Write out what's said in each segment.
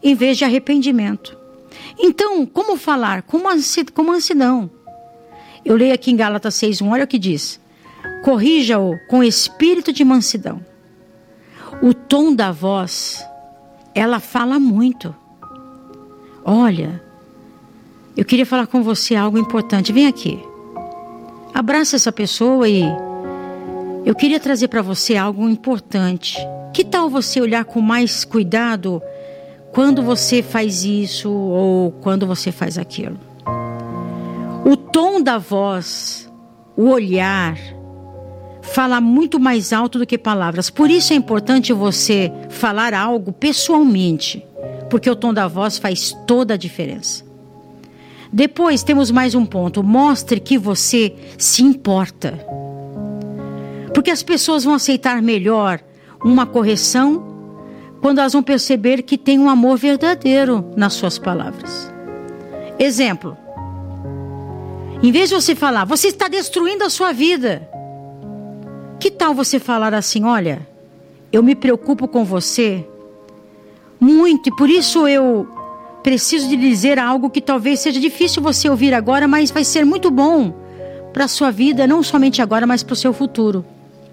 em vez de arrependimento. Então, como falar? Com mansidão. Eu leio aqui em Gálatas 6:1, olha o que diz. Corrija-o com espírito de mansidão. O tom da voz, ela fala muito. Olha, eu queria falar com você algo importante. Vem aqui. Abraça essa pessoa e eu queria trazer para você algo importante. Que tal você olhar com mais cuidado quando você faz isso ou quando você faz aquilo? O tom da voz, o olhar, fala muito mais alto do que palavras. Por isso é importante você falar algo pessoalmente, porque o tom da voz faz toda a diferença. Depois temos mais um ponto. Mostre que você se importa. Porque as pessoas vão aceitar melhor uma correção quando elas vão perceber que tem um amor verdadeiro nas suas palavras. Exemplo. Em vez de você falar, você está destruindo a sua vida. Que tal você falar assim, olha, eu me preocupo com você muito e por isso eu preciso de dizer algo que talvez seja difícil você ouvir agora, mas vai ser muito bom para a sua vida, não somente agora, mas para o seu futuro.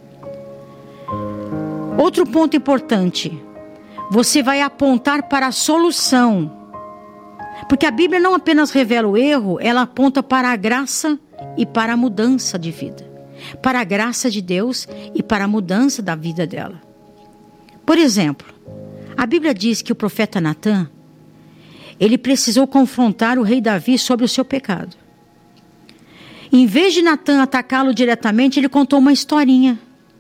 Outro ponto importante, você vai apontar para a solução. Porque a Bíblia não apenas revela o erro, ela aponta para a graça e para a mudança de vida. Para a graça de Deus e para a mudança da vida dela. Por exemplo, a Bíblia diz que o profeta Natã, ele precisou confrontar o rei Davi sobre o seu pecado. Em vez de Natã atacá-lo diretamente, ele contou uma historinha.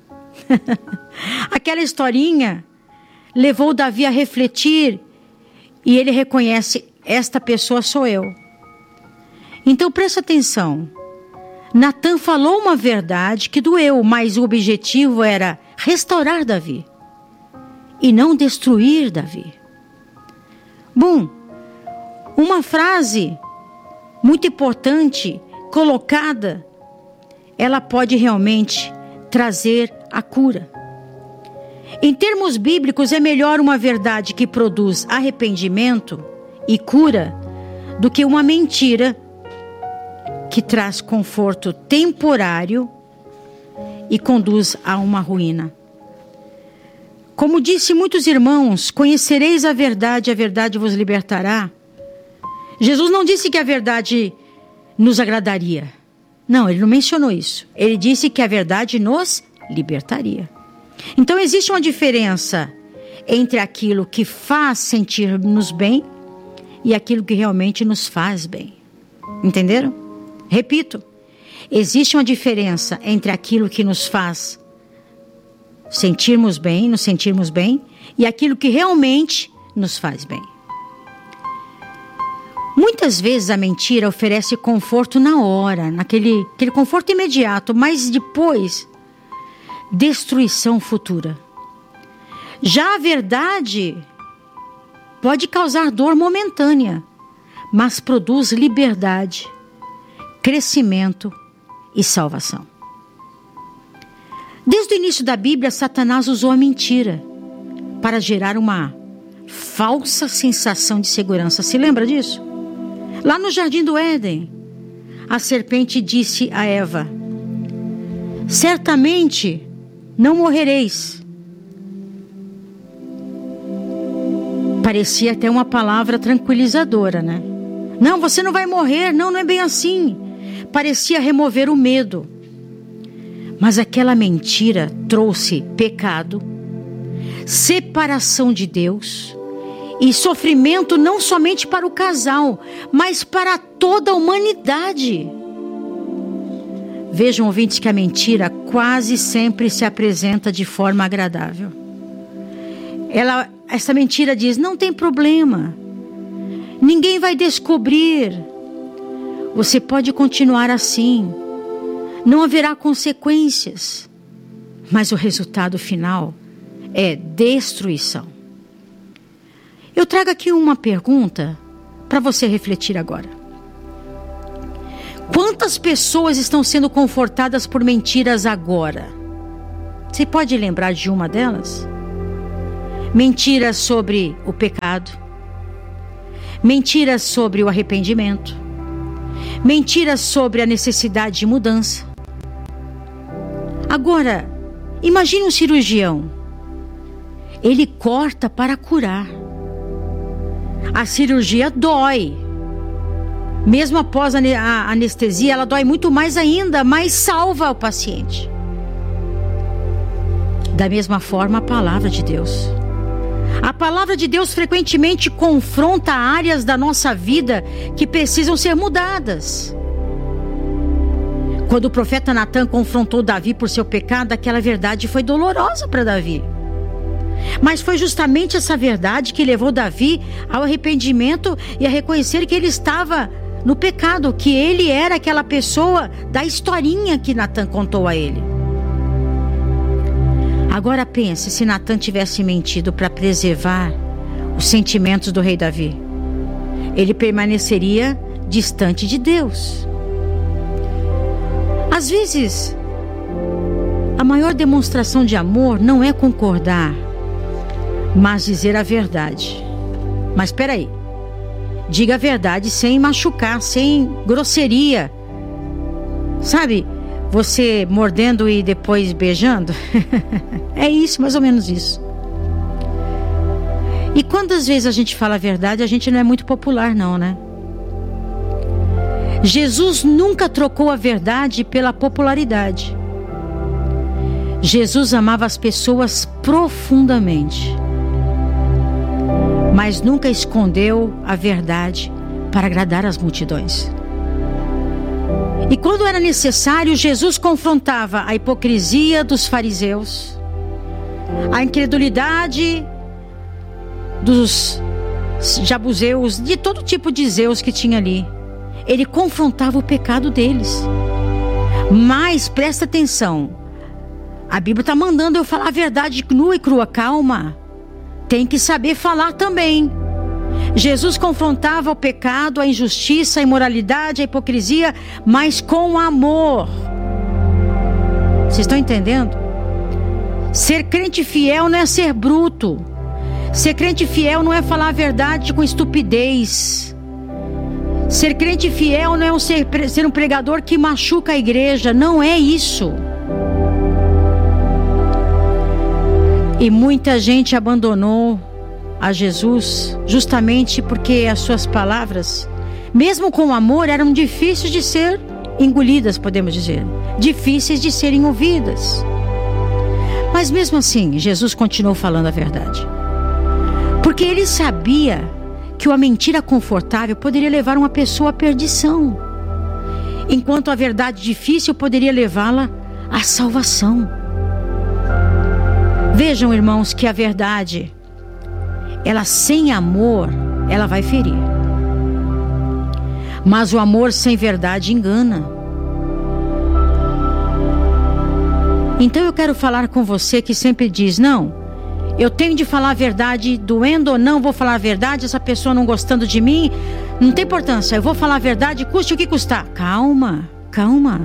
Aquela historinha levou Davi a refletir e ele reconhece, esta pessoa sou eu. Então presta atenção. Natã falou uma verdade que doeu, mas o objetivo era restaurar Davi e não destruir Davi. Bom, uma frase muito importante colocada, ela pode realmente trazer a cura. Em termos bíblicos, é melhor uma verdade que produz arrependimento e cura do que uma mentira que traz conforto temporário e conduz a uma ruína. Como disse muitos irmãos, conhecereis a verdade vos libertará. Jesus não disse que a verdade nos agradaria. Não, ele não mencionou isso. Ele disse que a verdade nos libertaria. Então existe uma diferença entre aquilo que faz sentir-nos bem e aquilo que realmente nos faz bem. Entenderam? Repito, existe uma diferença entre aquilo que nos faz nos sentirmos bem e aquilo que realmente nos faz bem. Muitas vezes a mentira oferece conforto na hora, aquele conforto imediato, mas depois, destruição futura. Já a verdade pode causar dor momentânea, mas produz liberdade, crescimento e salvação. Desde o início da Bíblia, Satanás usou a mentira para gerar uma falsa sensação de segurança. Se lembra disso? Lá no Jardim do Éden, a serpente disse a Eva: certamente não morrereis. Parecia até uma palavra tranquilizadora, né? Não, você não vai morrer, não é bem assim. Parecia remover o medo. Mas aquela mentira trouxe pecado, separação de Deus e sofrimento não somente para o casal, mas para toda a humanidade. Vejam, ouvintes, que a mentira quase sempre se apresenta de forma agradável. Essa mentira diz, não tem problema, ninguém vai descobrir, você pode continuar assim, não haverá consequências, mas o resultado final é destruição. Eu trago aqui uma pergunta para você refletir agora. Quantas pessoas estão sendo confortadas por mentiras agora? Você pode lembrar de uma delas? Mentiras sobre o pecado, mentiras sobre o arrependimento, mentiras sobre a necessidade de mudança. Agora, imagine um cirurgião. Ele corta para curar. A cirurgia dói. Mesmo após a anestesia, ela dói muito mais ainda, mas salva o paciente. Da mesma forma, a palavra de Deus. A palavra de Deus frequentemente confronta áreas da nossa vida que precisam ser mudadas. Quando o profeta Natan confrontou Davi por seu pecado, aquela verdade foi dolorosa para Davi. Mas foi justamente essa verdade que levou Davi ao arrependimento e a reconhecer que ele estava no pecado, que ele era aquela pessoa da historinha que Natan contou a ele. Agora pense, se Natan tivesse mentido para preservar os sentimentos do rei Davi, ele permaneceria distante de Deus. Às vezes, a maior demonstração de amor não é concordar, mas dizer a verdade. Mas espera aí, diga a verdade sem machucar, sem grosseria. Sabe, você mordendo e depois beijando? É isso, mais ou menos isso. E quantas vezes a gente fala a verdade, a gente não é muito popular não, né? Jesus nunca trocou a verdade pela popularidade. Jesus amava as pessoas profundamente, mas nunca escondeu a verdade para agradar as multidões. E quando era necessário, Jesus confrontava a hipocrisia dos fariseus, a incredulidade dos jabuseus, de todo tipo de zeus que tinha ali. Ele confrontava o pecado deles. Mas presta atenção, a Bíblia está mandando eu falar a verdade nua e crua. Calma, tem que saber falar também. Jesus confrontava o pecado, a injustiça, a imoralidade, a hipocrisia, mas com amor. Vocês estão entendendo? Ser crente fiel não é ser bruto. Ser crente fiel não é falar a verdade com estupidez. Ser crente fiel não é ser um pregador que machuca a igreja. Não é isso. E muita gente abandonou a Jesus justamente porque as suas palavras, mesmo com amor, eram difíceis de ser engolidas, podemos dizer, difíceis de serem ouvidas. Mas mesmo assim, Jesus continuou falando a verdade, porque ele sabia que uma mentira confortável poderia levar uma pessoa à perdição, enquanto a verdade difícil poderia levá-la à salvação. Vejam, irmãos, que a verdade, ela sem amor, ela vai ferir. Mas o amor sem verdade engana. Então eu quero falar com você que sempre diz: não, eu tenho de falar a verdade, doendo ou não, vou falar a verdade. Essa pessoa não gostando de mim, não tem importância, eu vou falar a verdade, custe o que custar. Calma, calma.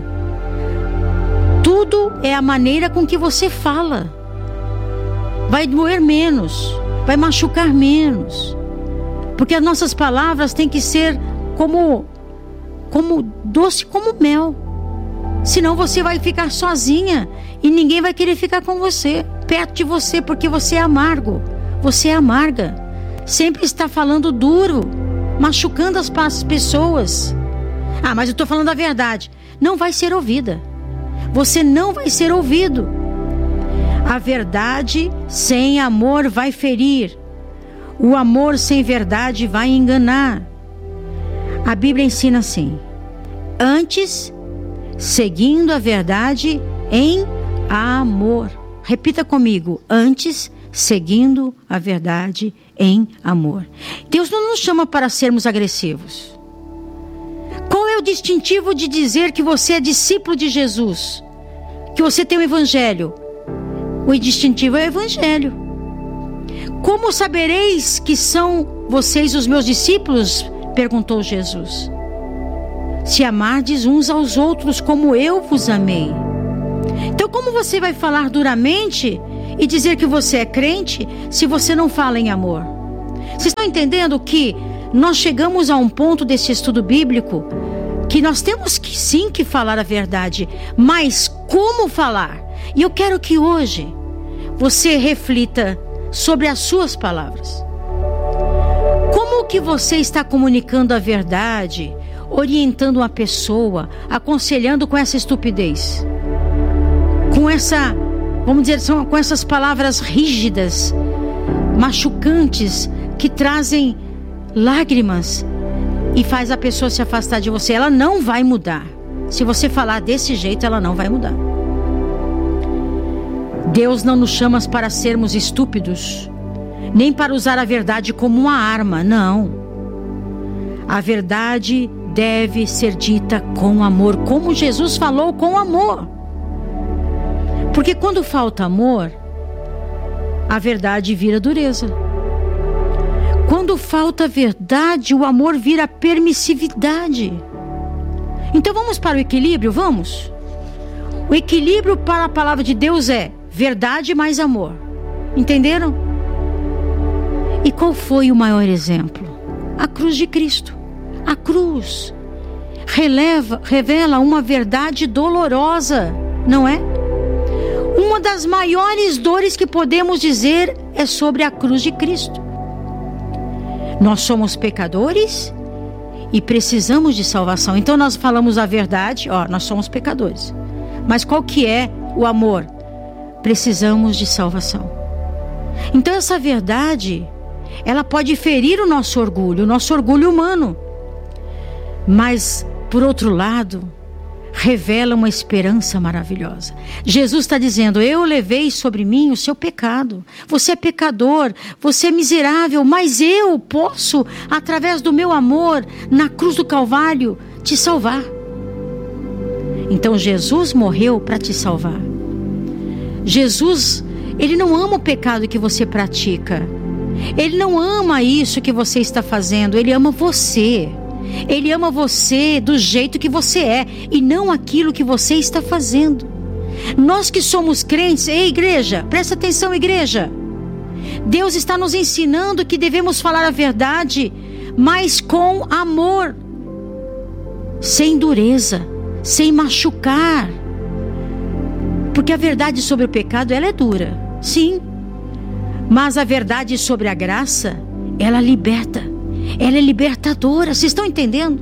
Tudo é a maneira com que você fala. Vai doer menos, vai machucar menos, porque as nossas palavras têm que ser como doce, como mel. Senão você vai ficar sozinha e ninguém vai querer ficar com você, perto de você, porque você é amargo, você é amarga, sempre está falando duro, machucando as pessoas. Ah, mas eu estou falando a verdade. Não vai ser ouvida. Você não vai ser ouvido. A verdade sem amor vai ferir. O amor sem verdade vai enganar. A Bíblia ensina assim: antes, seguindo a verdade em amor. Repita comigo: antes, seguindo a verdade em amor. Deus não nos chama para sermos agressivos. Qual é o distintivo de dizer que você é discípulo de Jesus? Que você tem o Evangelho? O distintivo é o Evangelho. Como sabereis que são vocês os meus discípulos? Perguntou Jesus. Se amardes uns aos outros como eu vos amei. Então como você vai falar duramente e dizer que você é crente se você não fala em amor? Vocês estão entendendo que nós chegamos a um ponto desse estudo bíblico que nós temos que sim que falar a verdade, mas como falar? E eu quero que hoje você reflita sobre as suas palavras. Como que você está comunicando a verdade, orientando uma pessoa, aconselhando com essa estupidez? Com essa, vamos dizer, com essas palavras rígidas, machucantes, que trazem lágrimas e faz a pessoa se afastar de você. Ela não vai mudar. Se você falar desse jeito, ela não vai mudar. Deus não nos chama para sermos estúpidos, nem para usar a verdade como uma arma, não. A verdade deve ser dita com amor, como Jesus falou, com amor. Porque quando falta amor, a verdade vira dureza. Quando falta verdade, o amor vira permissividade. Então vamos para o equilíbrio, vamos? O equilíbrio para a palavra de Deus é verdade mais amor. Entenderam? E qual foi o maior exemplo? A cruz de Cristo. A cruz revela uma verdade dolorosa, não é? Uma das maiores dores que podemos dizer é sobre a cruz de Cristo. Nós somos pecadores e precisamos de salvação. Então nós falamos a verdade, nós somos pecadores. Mas qual que é o amor? Precisamos de salvação. Então essa verdade, ela pode ferir o nosso orgulho humano. Mas, por outro lado, revela uma esperança maravilhosa. Jesus está dizendo: eu levei sobre mim o seu pecado. Você é pecador, você é miserável, mas eu posso, através do meu amor, na cruz do Calvário, te salvar. Então Jesus morreu para te salvar. Jesus, Ele não ama o pecado que você pratica. Ele não ama isso que você está fazendo. Ele ama você. Ele ama você do jeito que você é e não aquilo que você está fazendo. Nós que somos crentes, ei igreja, presta atenção igreja. Deus está nos ensinando que devemos falar a verdade, mas com amor, sem dureza, sem machucar. Porque a verdade sobre o pecado, ela é dura, sim. Mas a verdade sobre a graça, ela liberta. Ela é libertadora, vocês estão entendendo?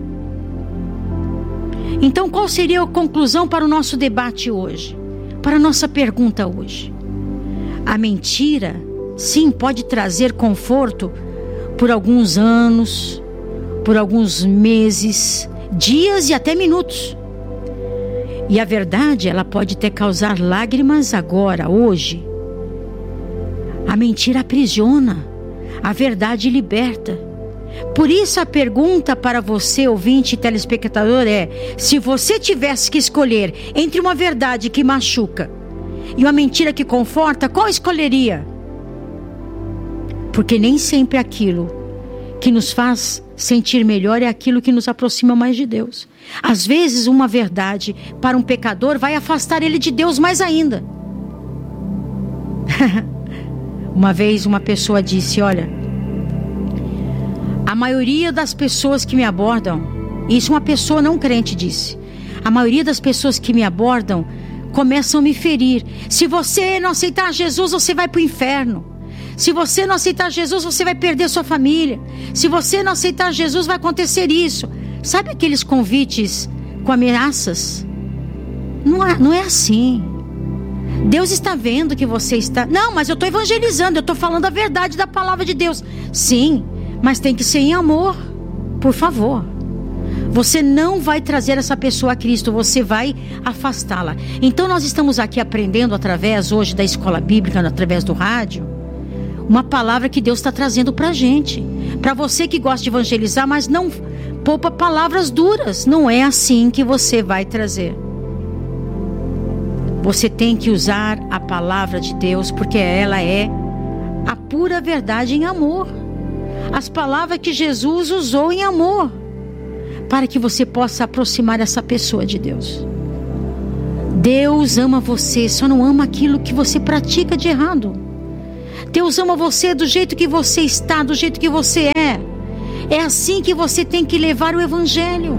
Então qual seria a conclusão para o nosso debate hoje? Para a nossa pergunta hoje? A mentira, sim, pode trazer conforto por alguns anos, por alguns meses, dias e até minutos. E a verdade, ela pode até causar lágrimas agora, hoje. A mentira aprisiona, a verdade liberta. Por isso a pergunta para você, ouvinte e telespectador, é: se você tivesse que escolher entre uma verdade que machuca e uma mentira que conforta, qual escolheria? Porque nem sempre aquilo que nos faz sentir melhor é aquilo que nos aproxima mais de Deus. Às vezes uma verdade para um pecador vai afastar ele de Deus mais ainda. Uma vez uma pessoa disse: olha, a maioria das pessoas que me abordam, isso uma pessoa não crente disse, a maioria das pessoas que me abordam começam a me ferir. Se você não aceitar Jesus, você vai para o inferno. Se você não aceitar Jesus, você vai perder sua família. Se você não aceitar Jesus, vai acontecer isso. Sabe aqueles convites com ameaças? Não é assim. Deus está vendo que você está... Não, mas eu estou evangelizando, eu estou falando a verdade da palavra de Deus. Sim, mas tem que ser em amor, por favor. Você não vai trazer essa pessoa a Cristo, você vai afastá-la. Então nós estamos aqui aprendendo através hoje da escola bíblica, através do rádio, uma palavra que Deus está trazendo para a gente. Para você que gosta de evangelizar, mas não poupa palavras duras. Não é assim que você vai trazer. Você tem que usar a palavra de Deus, porque ela é a pura verdade em amor. As palavras que Jesus usou em amor, para que você possa aproximar essa pessoa de Deus. Deus ama você, só não ama aquilo que você pratica de errado. Deus ama você do jeito que você está, do jeito que você é. É assim que você tem que levar o evangelho.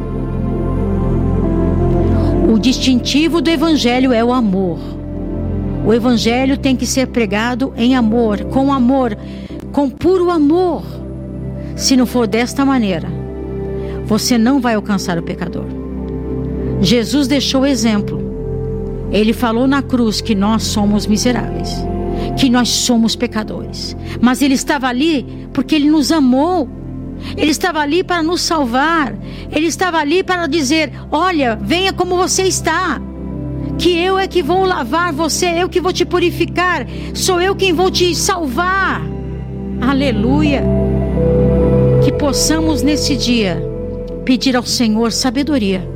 O distintivo do evangelho é o amor. O evangelho tem que ser pregado em amor, com puro amor. Se não for desta maneira, você não vai alcançar o pecador. Jesus deixou o exemplo. Ele falou na cruz que nós somos miseráveis, que nós somos pecadores. Mas Ele estava ali porque Ele nos amou. Ele estava ali para nos salvar. Ele estava ali para dizer: olha, venha como você está, que eu é que vou lavar você, eu que vou te purificar, sou eu quem vou te salvar. Aleluia. Que possamos nesse dia pedir ao Senhor sabedoria,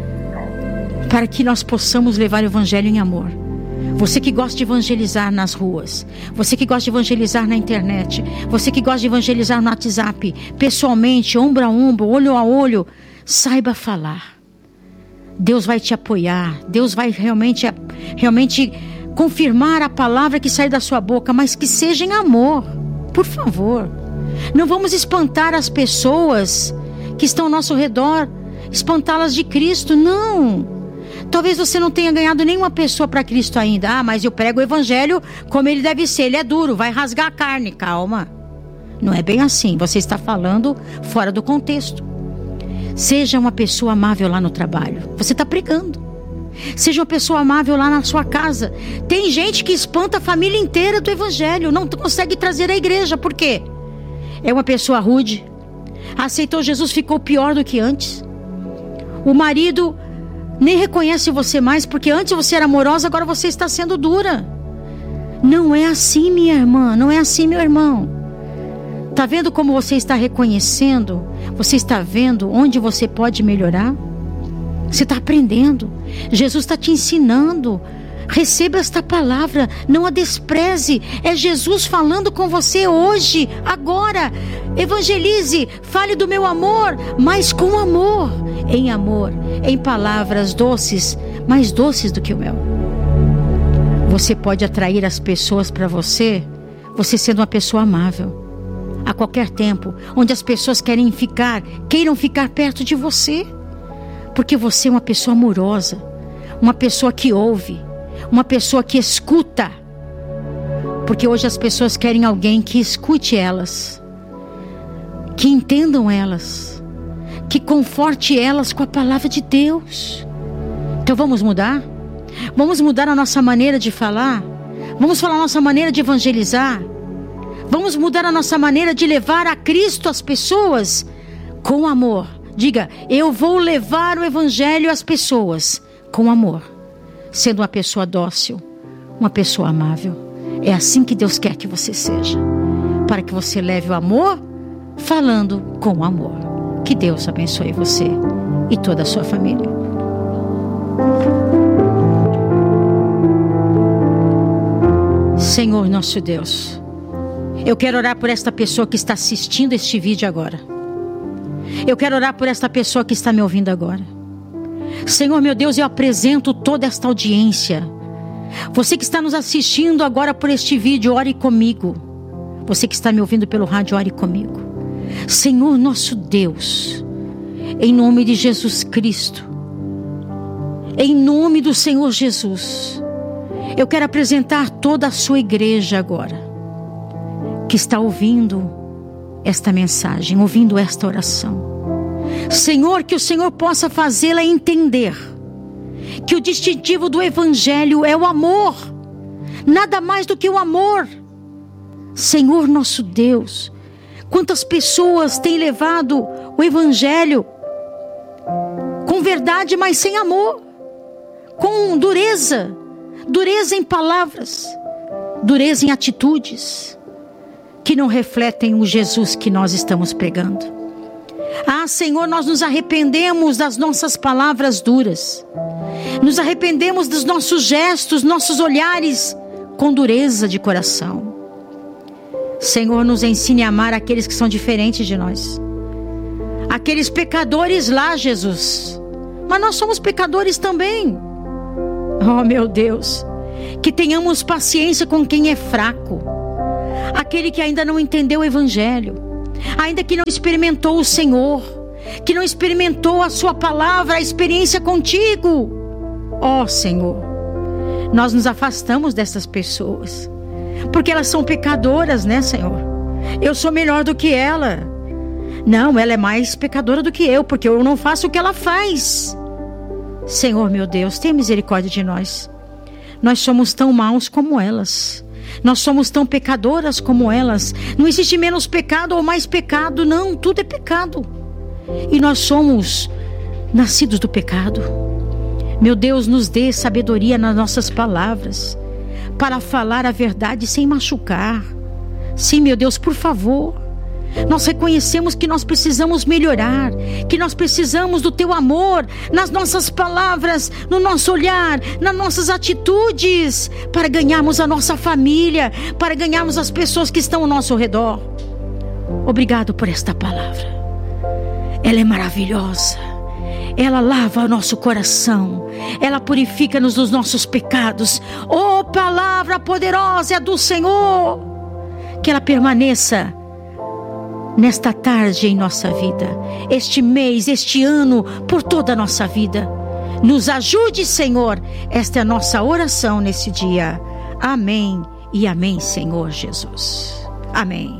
para que nós possamos levar o evangelho em amor. Você que gosta de evangelizar nas ruas, você que gosta de evangelizar na internet, você que gosta de evangelizar no WhatsApp, pessoalmente, ombro a ombro, olho a olho, saiba falar. Deus vai te apoiar. Deus vai realmente confirmar a palavra que sai da sua boca, mas que seja em amor. Por favor, não vamos espantar as pessoas que estão ao nosso redor, espantá-las de Cristo. Não. Talvez você não tenha ganhado nenhuma pessoa para Cristo ainda. Mas eu prego o evangelho como ele deve ser. Ele é duro, vai rasgar a carne. Calma. Não é bem assim. Você está falando fora do contexto. Seja uma pessoa amável lá no trabalho. Você está pregando. Seja uma pessoa amável lá na sua casa. Tem gente que espanta a família inteira do evangelho. Não consegue trazer à igreja. Por quê? É uma pessoa rude. Aceitou Jesus, ficou pior do que antes. O marido nem reconhece você mais, porque antes você era amorosa, agora você está sendo dura. Não é assim, minha irmã. Não é assim, meu irmão. Está vendo como você está reconhecendo? Você está vendo onde você pode melhorar? Você está aprendendo. Jesus está te ensinando. Receba esta palavra, não a despreze. É Jesus falando com você hoje, agora. Evangelize, fale do meu amor, mas com amor. Em amor, em palavras doces, mais doces do que o mel. Você pode atrair as pessoas para você sendo uma pessoa amável. A qualquer tempo, onde as pessoas queiram ficar perto de você. Porque você é uma pessoa amorosa, uma pessoa que ouve, uma pessoa que escuta. Porque hoje as pessoas querem alguém que escute elas, que entendam elas, que conforte elas com a palavra de Deus. Então vamos mudar? Vamos mudar a nossa maneira de falar? Vamos falar a nossa maneira de evangelizar? Vamos mudar a nossa maneira de levar a Cristo às pessoas com amor. Diga: eu vou levar o evangelho às pessoas com amor, sendo uma pessoa dócil, uma pessoa amável. É assim que Deus quer que você seja, para que você leve o amor falando com amor. Que Deus abençoe você e toda a sua família. Senhor nosso Deus, eu quero orar por esta pessoa que está assistindo este vídeo agora. Eu quero orar por esta pessoa que está me ouvindo agora. Senhor meu Deus, eu apresento toda esta audiência. Você que está nos assistindo agora por este vídeo, ore comigo. Você que está me ouvindo pelo rádio, ore comigo. Senhor nosso Deus, em nome de Jesus Cristo, em nome do Senhor Jesus, eu quero apresentar toda a sua igreja agora, que está ouvindo esta mensagem, ouvindo esta oração. Senhor, que o Senhor possa fazê-la entender que o distintivo do evangelho é o amor, nada mais do que o amor. Senhor nosso Deus, quantas pessoas têm levado o evangelho com verdade, mas sem amor, com dureza em palavras, dureza em atitudes, que não refletem o Jesus que nós estamos pregando. Ah, Senhor, nós nos arrependemos das nossas palavras duras, nos arrependemos dos nossos gestos, nossos olhares com dureza de coração. Senhor, nos ensine a amar aqueles que são diferentes de nós, aqueles pecadores lá, Jesus, mas nós somos pecadores também. Oh meu Deus, que tenhamos paciência com quem é fraco, aquele que ainda não entendeu o evangelho, ainda que não experimentou o Senhor, que não experimentou a sua palavra, a experiência contigo. Ó Senhor, nós nos afastamos dessas pessoas, porque elas são pecadoras, né, Senhor? Eu sou melhor do que ela. Não, ela é mais pecadora do que eu, porque eu não faço o que ela faz. Senhor, meu Deus, tenha misericórdia de nós. Nós somos tão maus como elas. Nós somos tão pecadoras como elas. Não existe menos pecado ou mais pecado, não. Tudo é pecado. E nós somos nascidos do pecado. Meu Deus, nos dê sabedoria nas nossas palavras, para falar a verdade sem machucar. Sim, meu Deus, por favor. Nós reconhecemos que nós precisamos melhorar, que nós precisamos do Teu amor nas nossas palavras, no nosso olhar, nas nossas atitudes, para ganharmos a nossa família, para ganharmos as pessoas que estão ao nosso redor. Obrigado por esta palavra. Ela é maravilhosa. Ela lava o nosso coração. Ela purifica-nos dos nossos pecados. Oh, palavra poderosa do Senhor, que ela permaneça nesta tarde em nossa vida, este mês, este ano, por toda a nossa vida. Nos ajude, Senhor. Esta é a nossa oração nesse dia. Amém e amém, Senhor Jesus. Amém.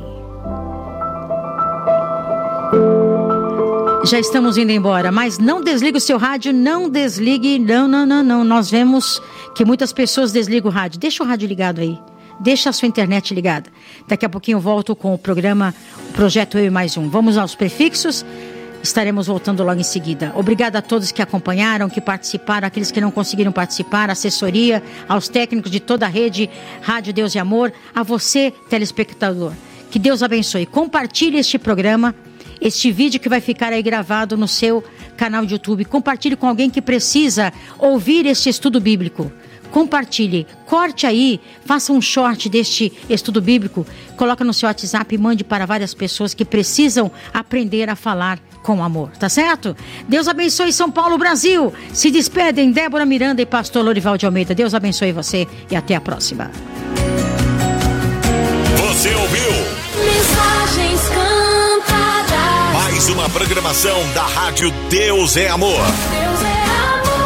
Já estamos indo embora, mas não desligue o seu rádio, não desligue, não. Nós vemos que muitas pessoas desligam o rádio. Deixa o rádio ligado aí. Deixa a sua internet ligada. Daqui a pouquinho eu volto com o programa, o Projeto Eu e Mais Um. Vamos aos prefixos. Estaremos voltando logo em seguida. Obrigada a todos que acompanharam, que participaram, aqueles que não conseguiram participar, assessoria, aos técnicos de toda a rede Rádio Deus e Amor, a você, telespectador. Que Deus abençoe. Compartilhe este programa, este vídeo que vai ficar aí gravado no seu canal de YouTube. Compartilhe com alguém que precisa ouvir este estudo bíblico. Compartilhe, corte aí, faça um short deste estudo bíblico, coloca no seu WhatsApp e mande para várias pessoas que precisam aprender a falar com amor, tá certo? Deus abençoe São Paulo, Brasil. Se despedem Débora Miranda e pastor Lorival de Almeida. Deus abençoe você e até a próxima. Você ouviu? Mensagens cantadas. Mais uma programação da Rádio Deus é Amor. Deus é amor.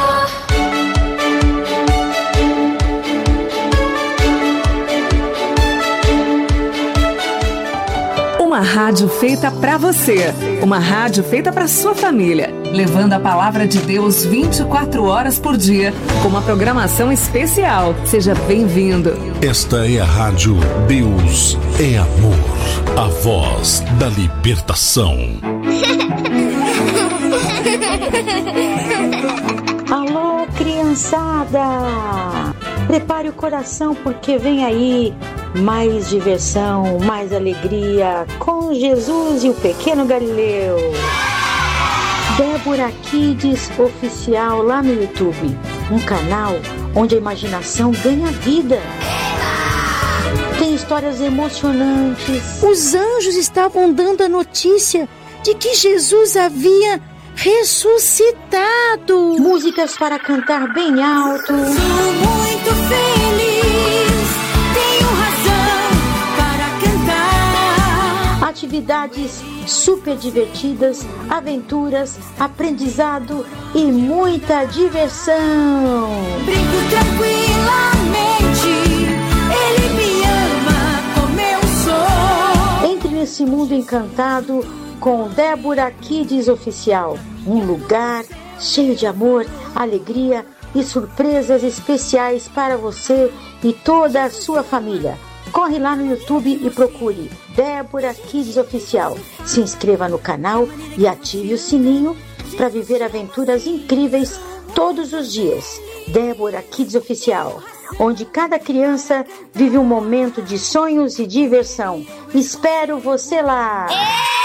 Uma rádio feita para você, uma rádio feita para sua família, levando a palavra de Deus 24 horas por dia, com uma programação especial. Seja bem-vindo. Esta é a Rádio Deus é Amor, a voz da libertação. Alô, criançada! Prepare o coração porque vem aí mais diversão, mais alegria com Jesus e o Pequeno Galileu. Débora Kids Oficial lá no YouTube, um canal onde a imaginação ganha vida. Tem histórias emocionantes. Os anjos estavam dando a notícia de que Jesus havia ressuscitado. Músicas para cantar bem alto. Sou muito feliz, tenho razão para cantar. Atividades super divertidas, aventuras, aprendizado e muita diversão. Brinco tranquilamente, ele me ama como eu sou. Entre nesse mundo encantado com Débora Kids Oficial, um lugar cheio de amor, alegria e surpresas especiais para você e toda a sua família. Corre lá no YouTube e procure Débora Kids Oficial. Se inscreva no canal e ative o sininho para viver aventuras incríveis todos os dias. Débora Kids Oficial, onde cada criança vive um momento de sonhos e diversão. Espero você lá!